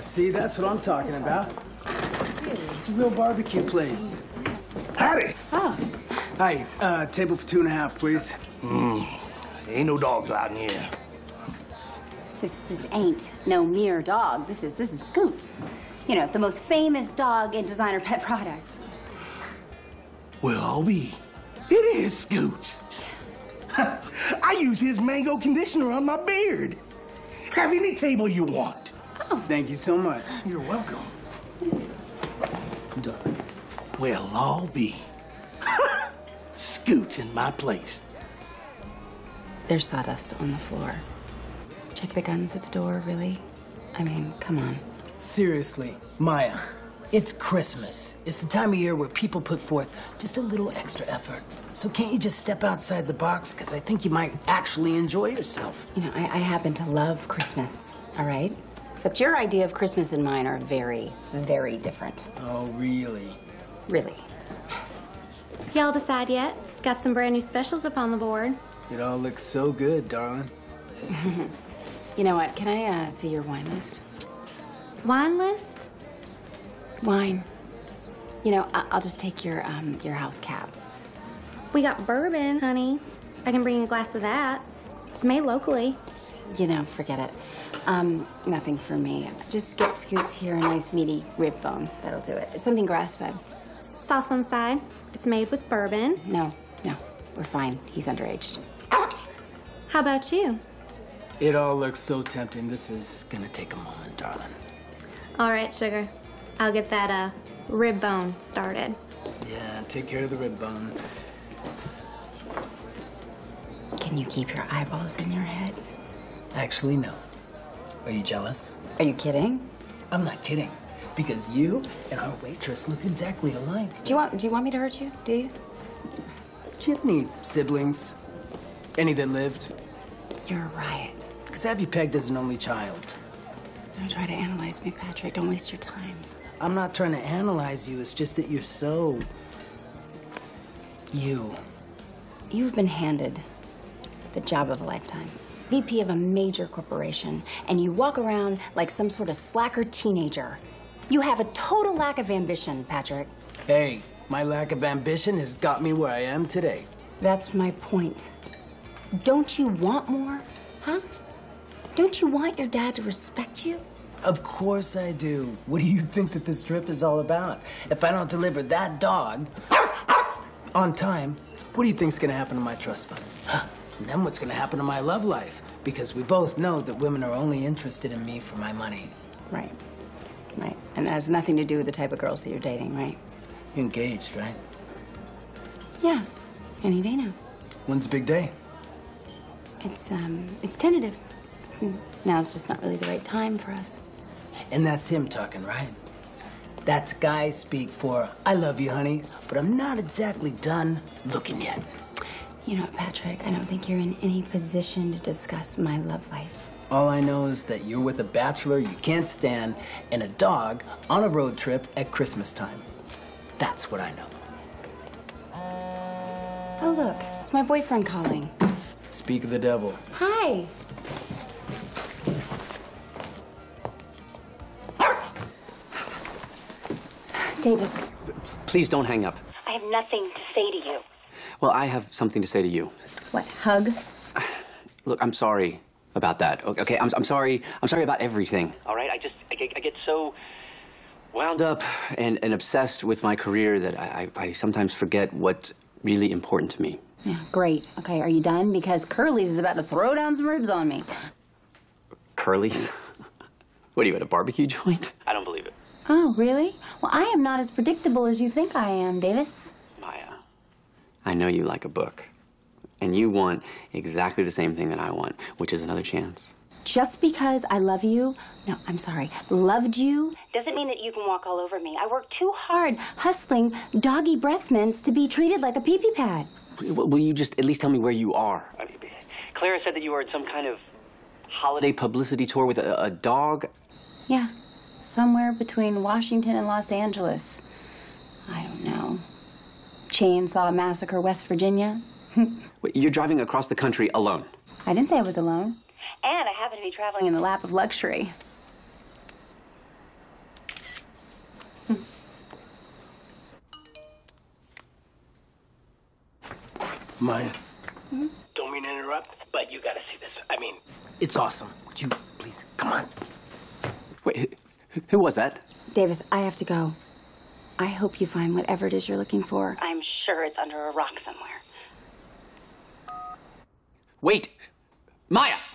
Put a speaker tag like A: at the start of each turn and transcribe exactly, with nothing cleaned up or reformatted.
A: Yeah, see, that's what I'm talking about. It's a real barbecue place.
B: Howdy.
C: Oh.
A: Hi, uh, table for two and a half, please.
B: Mm, ain't no dogs out in here.
C: This this ain't no mere dog. This is this is Scoots. You know, the most famous dog in designer pet products.
B: Well, I'll be. It is Scoots. I use his mango conditioner on my beard. Have any table you want.
A: Oh. Thank you so much.
B: You're welcome. Darling. Well, I'll be. Scoots in my place.
C: There's sawdust on the floor. Check the guns at the door, really? I mean, come on.
A: Seriously, Maya, it's Christmas. It's the time of year where people put forth just a little extra effort. So can't you just step outside the box? Because I think you might actually enjoy yourself.
C: You know, I, I happen to love Christmas, all right? Except your idea of Christmas and mine are very, very different.
A: Oh, really?
C: Really.
D: Y'all decide yet? Got some brand new specials up on the board.
A: It all looks so good, darling.
C: You know what? Can I uh, see your wine list?
D: Wine list?
C: Wine. You know, I I'll just take your um your house cab.
D: We got bourbon, honey. I can bring you a glass of that. It's made locally.
C: You know, forget it. Um, nothing for me. Just get Scoots here a nice meaty rib bone. That'll do it. Something grass-fed.
D: Sauce on side. It's made with bourbon.
C: No, no, we're fine. He's underage.
D: How about you?
A: It all looks so tempting. This is gonna take a moment, darling.
D: All right, sugar. I'll get that uh, rib bone started.
A: Yeah, take care of the rib bone.
C: Can you keep your eyeballs in your head?
A: Actually, no. Are you jealous?
C: Are you kidding?
A: I'm not kidding. Because you and our waitress look exactly alike.
C: Do you want do you want me to hurt you? Do you?
A: Do you have any siblings? Any that lived?
C: You're a riot.
A: Because I have you pegged as an only child.
C: Don't try to analyze me, Patrick. Don't waste your time.
A: I'm not trying to analyze you. It's just that you're so... you.
C: You've been handed the job of a lifetime. V P of a major corporation, and you walk around like some sort of slacker teenager. You have a total lack of ambition, Patrick.
A: Hey, my lack of ambition has got me where I am today.
C: That's my point. Don't you want more, huh? Don't you want your dad to respect you?
A: Of course I do. What do you think that this trip is all about? If I don't deliver that dog on time, what do you think's gonna happen to my trust fund? Huh? And then what's gonna happen to my love life? Because we both know that women are only interested in me for my money.
C: Right. Right. And that has nothing to do with the type of girls that you're dating, right?
A: You're engaged, right?
C: Yeah. Any day now.
A: When's the big day?
C: It's, um, it's tentative. Now's just not really the right time for us.
A: And that's him talking, right? That's guy speak for, I love you, honey, but I'm not exactly done looking yet.
C: You know, Patrick, I don't think you're in any position to discuss my love life.
A: All I know is that you're with a bachelor you can't stand and a dog on a road trip at Christmas time. That's what I know.
C: Oh, look, it's my boyfriend calling.
A: Speak of the devil.
C: Hi. Davis.
E: Please don't hang up.
C: I have nothing to say to you.
E: Well, I have something to say to you.
C: What, hug?
E: Look, I'm sorry about that. Okay, I'm, I'm sorry. I'm sorry about everything. All right, I just, I get, I get so wound up and, and obsessed with my career that I, I, I sometimes forget what's really important to me.
C: Yeah, great. Okay, are you done? Because Curly's is about to throw down some ribs on me.
E: Curly's? What are you, at a barbecue joint? I don't believe it.
C: Oh, really? Well, I am not as predictable as you think I am, Davis.
E: Maya, I know you like a book. And you want exactly the same thing that I want, which is another chance.
C: Just because I love you, no, I'm sorry, loved you, doesn't mean that you can walk all over me. I worked too hard hustling doggy breath mints to be treated like a pee-pee pad.
E: Will you just at least tell me where you are? I mean, Clara said that you were at some kind of holiday publicity tour with a, a dog.
C: Yeah, somewhere between Washington and Los Angeles. I don't know. Chainsaw Massacre, West Virginia.
E: Wait, you're driving across the country alone?
C: I didn't say I was alone. And I happen to be traveling in the lap of luxury.
A: Maya,
B: Hmm? Don't mean to interrupt, but you gotta see this. I mean,
A: it's awesome. Would you please come on?
E: Wait, who, who was that?
C: Davis, I have to go. I hope you find whatever it is you're looking for.
F: I'm sure it's under a rock somewhere.
E: Wait, Maya!